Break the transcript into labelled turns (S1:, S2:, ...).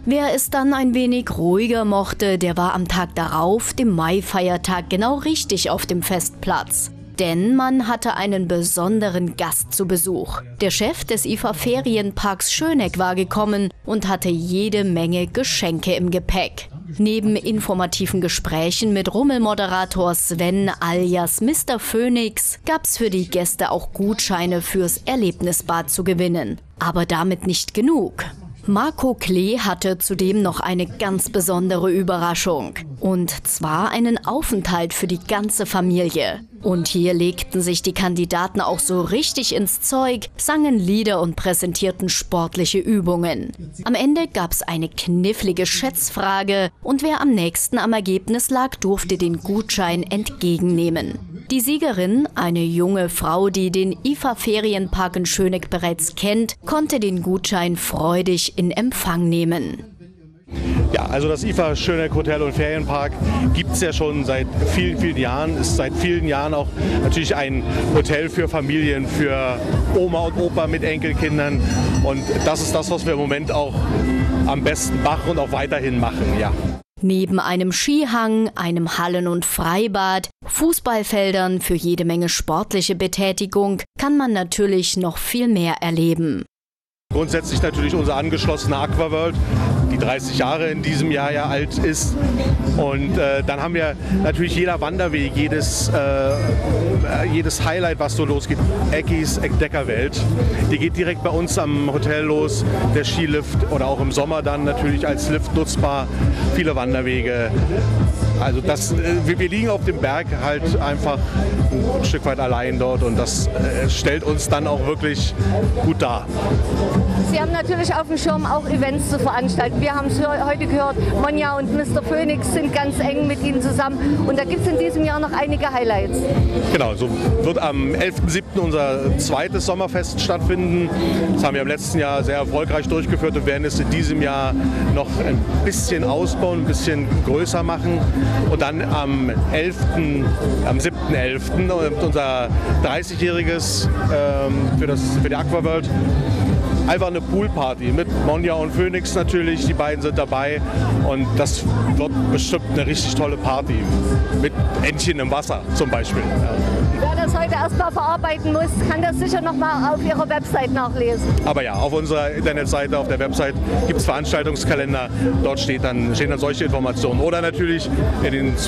S1: Wer es dann ein wenig ruhiger mochte, der war am Tag darauf, dem Maifeiertag, genau richtig auf dem Festplatz. Denn man hatte einen besonderen Gast zu Besuch. Der Chef des IFA-Ferienparks Schöneck war gekommen und hatte jede Menge Geschenke im Gepäck. Neben informativen Gesprächen mit Rummelmoderator Sven alias Mr. Phoenix gab's für die Gäste auch Gutscheine fürs Erlebnisbad zu gewinnen. Aber damit nicht genug. Marco Klee hatte zudem noch eine ganz besondere Überraschung. Und zwar einen Aufenthalt für die ganze Familie. Und hier legten sich die Kandidaten auch so richtig ins Zeug, sangen Lieder und präsentierten sportliche Übungen. Am Ende gab's eine knifflige Schätzfrage und wer am nächsten am Ergebnis lag, durfte den Gutschein entgegennehmen. Die Siegerin, eine junge Frau, die den IFA-Ferienpark in Schöneck bereits kennt, konnte den Gutschein freudig in Empfang nehmen.
S2: Ja, also das IFA Schöneck Hotel und Ferienpark gibt es ja schon seit vielen, vielen Jahren. Ist seit vielen Jahren auch natürlich ein Hotel für Familien, für Oma und Opa mit Enkelkindern. Und das ist das, was wir im Moment auch am besten machen und auch weiterhin machen, ja.
S1: Neben einem Skihang, einem Hallen- und Freibad, Fußballfeldern für jede Menge sportliche Betätigung kann man natürlich noch viel mehr erleben.
S2: Grundsätzlich natürlich unser angeschlossene Aquaworld, die 30 Jahre in diesem Jahr ja alt ist. Und dann haben wir natürlich jeder Wanderweg, jedes Highlight, was so losgeht. Eckis Entdeckerwelt, die geht direkt bei uns am Hotel los. Der Skilift oder auch im Sommer dann natürlich als Lift nutzbar. Viele Wanderwege. Also wir liegen auf dem Berg halt einfach ein Stück weit allein dort und das stellt uns dann auch wirklich gut dar.
S3: Sie haben natürlich auf dem Schirm auch Events zu veranstalten. Wir haben es heute gehört, Monja und Mr. Phoenix sind ganz eng mit Ihnen zusammen und da gibt es in diesem Jahr noch einige Highlights.
S2: Genau, so wird am 11.07. unser zweites Sommerfest stattfinden. Das haben wir im letzten Jahr sehr erfolgreich durchgeführt und werden es in diesem Jahr noch ein bisschen ausbauen, ein bisschen größer machen. Und dann am 7.11. unser 30-jähriges für die Aquaworld. Einfach eine Poolparty mit Monja und Phoenix natürlich, die beiden sind dabei und das wird bestimmt eine richtig tolle Party mit Entchen im Wasser zum Beispiel. Ja.
S3: Wer das heute erstmal verarbeiten muss, kann das sicher nochmal auf Ihrer Website nachlesen.
S2: Aber ja, auf unserer Internetseite, auf der Website gibt es Veranstaltungskalender, dort stehen dann solche Informationen oder natürlich in den